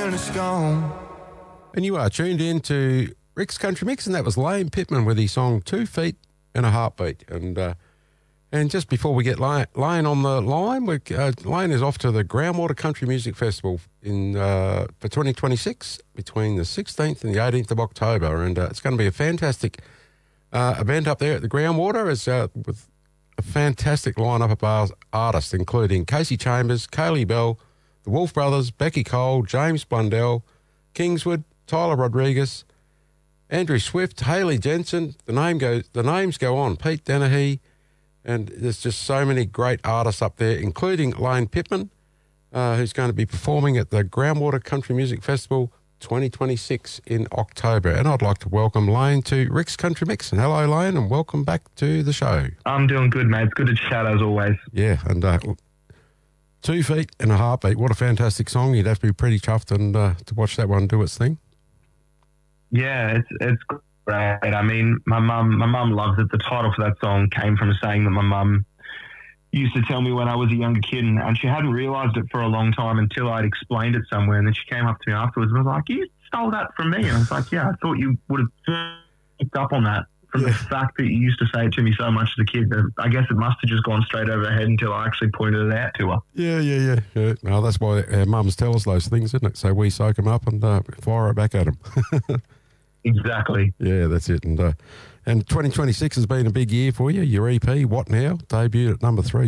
when it's gone. And you are tuned in to Rick's Country Mix, and that was Lane Pittman with his song 2 Feet and a Heartbeat. And just before we get Lane on the line, Lane is off to the Groundwater Country Music Festival for 2026 between the 16th and the 18th of October. And it's going to be a fantastic event up there at the Groundwater with a fantastic lineup of artists, including Casey Chambers, Kaylee Bell, the Wolf Brothers, Becky Cole, James Blundell, Kingswood, Tyler Rodriguez, Andrew Swift, Haley Jensen. The names go on. Pete Dennehy, and there's just so many great artists up there, including Lane Pittman, who's going to be performing at the Groundwater Country Music Festival 2026 in October. And I'd like to welcome Lane to Rick's Country Mix. And hello, Lane, and welcome back to the show. I'm doing good, mate. It's good to chat as always. Yeah, and 2 Feet and a Heartbeat. What a fantastic song. You'd have to be pretty chuffed and to watch that one do its thing. Yeah, it's great. I mean, my mum loves it. The title for that song came from a saying that my mum used to tell me when I was a younger kid, and she hadn't realised it for a long time until I'd explained it somewhere, and then she came up to me afterwards and was like, "You stole that from me." And I was like, "Yeah, I thought you would have picked up on that from the fact that you used to say it to me so much as a kid. But I guess it must have just gone straight over her head until I actually pointed it out to her." Yeah. Well, that's why our mums tell us those things, isn't it? So we soak them up and fire it back at them. Exactly. Yeah, that's it. And 2026 has been a big year for you. Your EP, What Now, debuted at number 3.